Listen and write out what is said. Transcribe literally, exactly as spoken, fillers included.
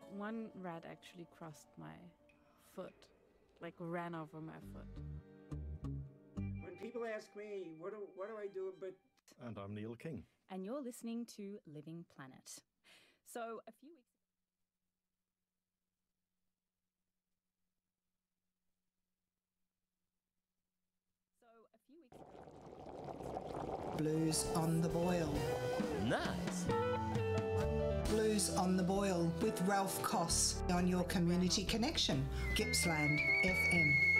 One rat actually crossed my foot, like ran over my foot. When people ask me, what do, what do I do but... And I'm Neil King. And you're listening to Living Planet. So a few weeks So a few weeks ago... Blues on the Boil. Nice. Blues on the Boil with Ralph Koss on your community connection, Gippsland F M.